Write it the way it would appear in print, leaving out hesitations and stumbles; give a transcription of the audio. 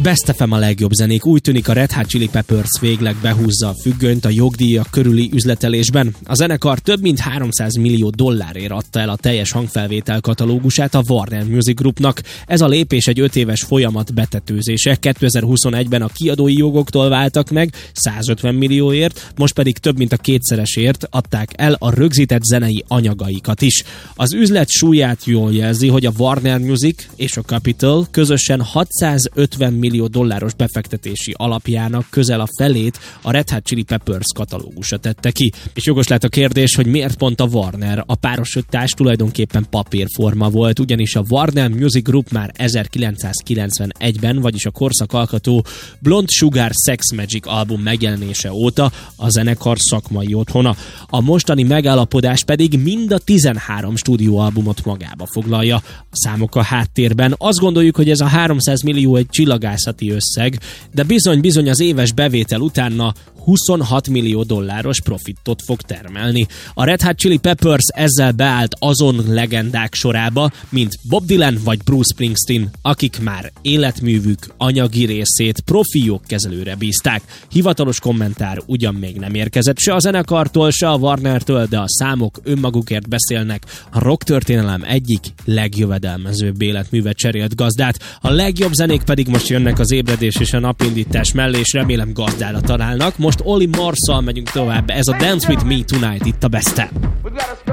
Best FM a legjobb zenék. Úgy tűnik, a Red Hot Chili Peppers végleg behúzza a függönyt a jogdíjak körüli üzletelésben. A zenekar több mint $300 millió adta el a teljes hangfelvétel katalógusát a Warner Music Groupnak. Ez a lépés egy 5 éves folyamat betetőzése. 2021-ben a kiadói jogoktól váltak meg 150 millióért, most pedig több mint a kétszeresért adták el a rögzített zenei anyagaikat is. Az üzlet súlyát jól jelzi, hogy a Warner Music és a Capitol közösen $650 millió befektetési alapjának közel a felét a Red Hot Chili Peppers katalógusa tette ki. És jogos lehet a kérdés, hogy miért pont a Warner? A párosítás tulajdonképpen papírforma volt, ugyanis a Warner Music Group már 1991-ben, vagyis a korszakalkotó Blonde Sugar Sex Magic album megjelenése óta a zenekar szakmai otthona. A mostani megállapodás pedig mind a 13 stúdióalbumot magába foglalja. A számok a háttérben. Azt gondoljuk, hogy ez a 300 millió egy csillagászati összeg, de bizony az éves bevétel utána $26 millió profitot fog termelni. A Red Hot Chili Peppers ezzel beállt azon legendák sorába, mint Bob Dylan vagy Bruce Springsteen, akik már életművük anyagi részét profi jogkezelőre bízták. Hivatalos kommentár ugyan még nem érkezett se a zenekartól, se a Warnertől, de a számok önmagukért beszélnek. A rocktörténelem egyik legjövedelmezőbb életművet cserélt gazdát. A legjobb zenék pedig most jönnek az ébredés és a napindítás mellé, és remélem gazdára találnak. Most Olly Marszal megyünk tovább, ez a Dance With Me Tonight itt a Best-en.